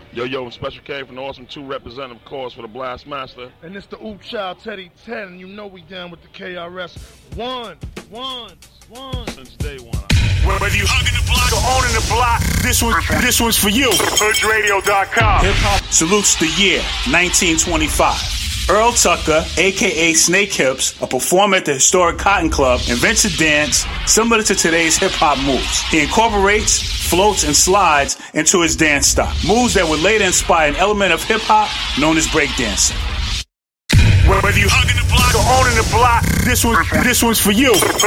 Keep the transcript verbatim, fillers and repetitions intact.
Yo, yo, Special K from the Awesome two representative cause for the Blast Master. And it's the Oop Child Teddy ten, and you know we down with the K R S. One, one, one. Since day one. Whether you hugging the block or owning the block, this one, this one's for you. Hood Radio dot com. Hip Hop salutes the year nineteen twenty-five. Earl Tucker, a k a. Snake Hips, a performer at the historic Cotton Club, invents a dance similar to today's hip-hop moves. He incorporates, floats, and slides into his dance style. Moves that would later inspire an element of hip-hop known as breakdancing. Whether you hugging the block or owning the block, this one, this one's for you.